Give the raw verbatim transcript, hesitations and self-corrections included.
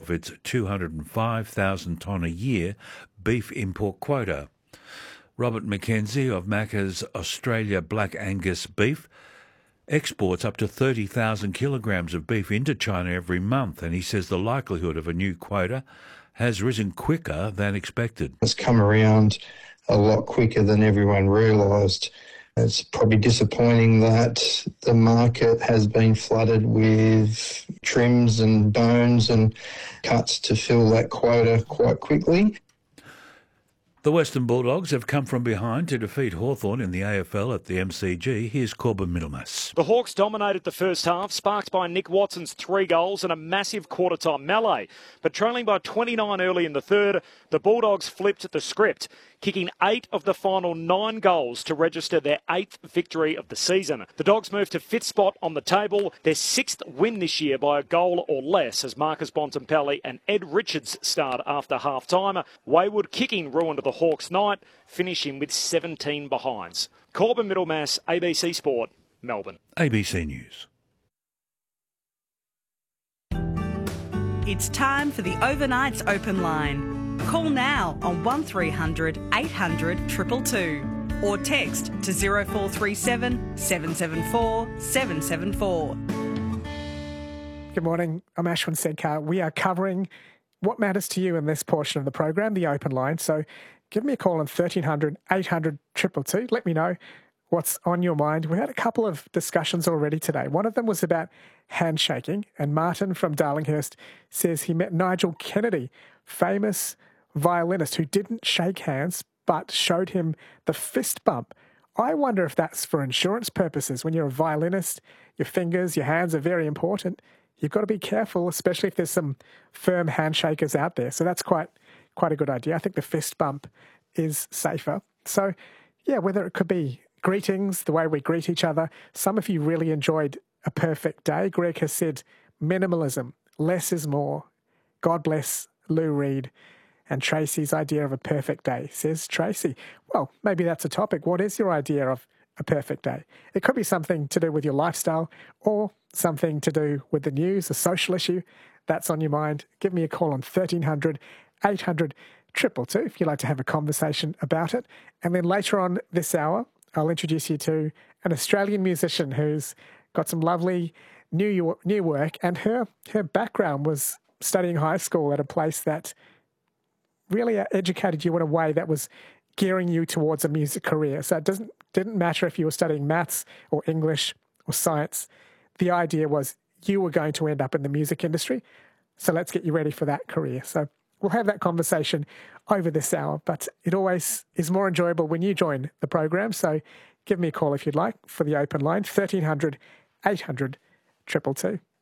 of its two hundred five thousand tonne a year beef import quota. Robert McKenzie of Macca's Australia Black Angus beef exports up to thirty thousand kilograms of beef into China every month, and he says the likelihood of a new quota has risen quicker than expected. It's come around a lot quicker than everyone realised. It's probably disappointing that the market has been flooded with trims and bones and cuts to fill that quota quite quickly. The Western Bulldogs have come from behind to defeat Hawthorn in the A F L at the M C G. Here's Corbin Middlemass. The Hawks dominated the first half, sparked by Nick Watson's three goals and a massive quarter-time melee. But trailing by twenty-nine early in the third, the Bulldogs flipped the script, kicking eight of the final nine goals to register their eighth victory of the season. The Dogs moved to fifth spot on the table, their sixth win this year by a goal or less, as Marcus Bontempelli and Ed Richards starred after half-time. Wayward kicking ruined the Hawks' night, finishing with seventeen behinds. Corbin Middlemass, A B C Sport, Melbourne. A B C News. It's time for the Overnights Open Line. Call now on one three hundred eight hundred two two two or text to zero four three seven seven seven four seven seven four. Good morning, I'm Ashwin Sedkar. We are covering what matters to you in this portion of the program, the Open Line. So give me a call on one three hundred eight hundred two two two. Let me know what's on your mind. We had a couple of discussions already today. One of them was about handshaking, and Martin from Darlinghurst says he met Nigel Kennedy, famous violinist who didn't shake hands but showed him the fist bump. I wonder if that's for insurance purposes. When you're a violinist, your fingers, your hands are very important. You've got to be careful, especially if there's some firm handshakers out there. So that's quite quite a good idea. I think the fist bump is safer. So, yeah, whether it could be greetings, the way we greet each other. Some of you really enjoyed a perfect day. Greg has said minimalism, less is more. God bless Lou Reed. And Tracy's idea of a perfect day, says Tracy. Well, maybe that's a topic. What is your idea of a perfect day? It could be something to do with your lifestyle or something to do with the news, a social issue that's on your mind. Give me a call on one three hundred eight hundred two two two if you'd like to have a conversation about it. And then later on this hour, I'll introduce you to an Australian musician who's got some lovely new new work, and her her background was studying high school at a place that really educated you in a way that was gearing you towards a music career. So it doesn't didn't matter if you were studying maths or English or science. The idea was you were going to end up in the music industry. So let's get you ready for that career. So we'll have that conversation over this hour, but it always is more enjoyable when you join the program. So give me a call if you'd like for the open line, one three hundred eight hundred two two two.